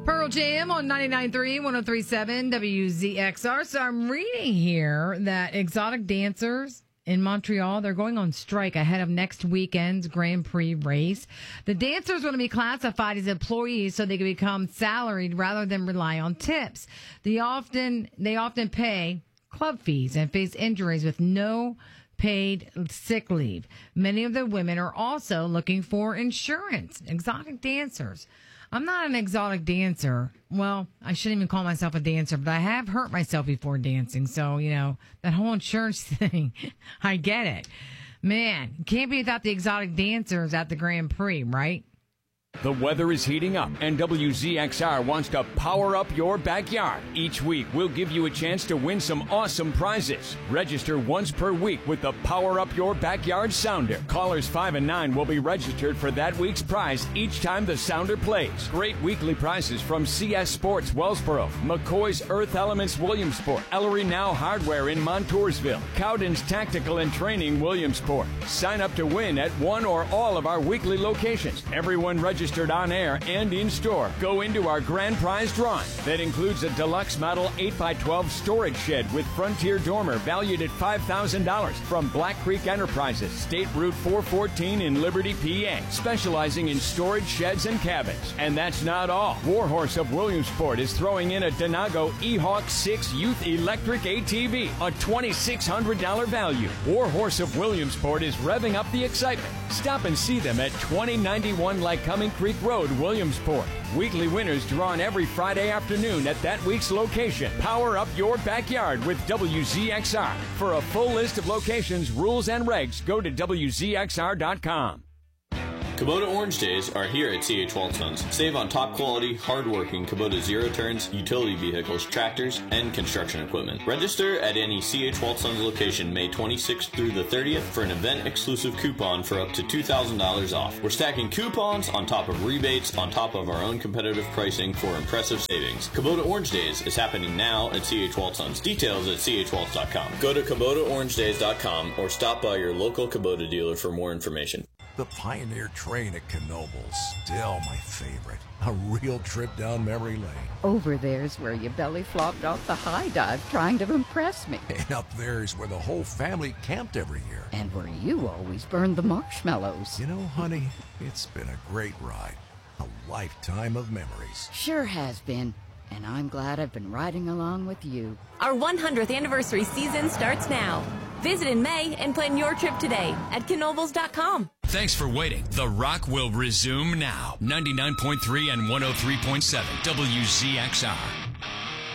Pearl Jam on 99.3, 103.7 WZXR. So I'm reading here that exotic dancers in Montreal, they're going on strike ahead of next weekend's Grand Prix race. The dancers want to be classified as employees so they can become salaried rather than rely on tips. They often pay club fees and face injuries with no paid sick leave. Many of the women are also looking for insurance. Exotic dancers. I'm not an exotic dancer. Well, I shouldn't even call myself a dancer, but I have hurt myself before dancing. So, that whole insurance thing, I get it. Man, can't be without the exotic dancers at the Grand Prix, right? The weather is heating up, and WZXR wants to power up your backyard. Each week, we'll give you a chance to win some awesome prizes. Register once per week with the Power Up Your Backyard Sounder. Callers 5 and 9 will be registered for that week's prize each time the sounder plays. Great weekly prizes from CS Sports Wellsboro, McCoy's Earth Elements Williamsport, Ellery Now Hardware in Montoursville, Cowden's Tactical and Training Williamsport. Sign up to win at one or all of our weekly locations. Everyone registered on air and in store. Go into our grand prize drawing. That includes a deluxe model 8x12 storage shed with Frontier dormer valued at $5,000 from Black Creek Enterprises, State Route 414 in Liberty, PA, specializing in storage sheds and cabins. And that's not all. Warhorse of Williamsport is throwing in a Denago E-Hawk 6 Youth Electric ATV, a $2,600 value. Warhorse of Williamsport is revving up the excitement. Stop and see them at 2091 Lycoming Creek Road, Williamsport. Weekly winners drawn every Friday afternoon at that week's location. Power up your backyard with WZXR. For a full list of locations, rules, and regs, go to WZXR.com. Kubota Orange Days are here at C.H. Waltons. Save on top quality, hard-working Kubota zero-turns, utility vehicles, tractors, and construction equipment. Register at any C.H. Waltons location May 26th through the 30th for an event-exclusive coupon for up to $2,000 off. We're stacking coupons on top of rebates on top of our own competitive pricing for impressive savings. Kubota Orange Days is happening now at C.H. Waltons. Details at chwaltz.com. Go to KubotaOrangeDays.com or stop by your local Kubota dealer for more information. The Pioneer train at Knoebels, still my favorite. A real trip down memory lane. Over there's where you belly flopped off the high dive trying to impress me. And up there's where the whole family camped every year. And where you always burned the marshmallows. You know, honey, it's been a great ride. A lifetime of memories. Sure has been. And I'm glad I've been riding along with you. Our 100th anniversary season starts now. Visit in May and plan your trip today at Knoebels.com. Thanks for waiting. The Rock will resume now. 99.3 and 103.7 WZXR.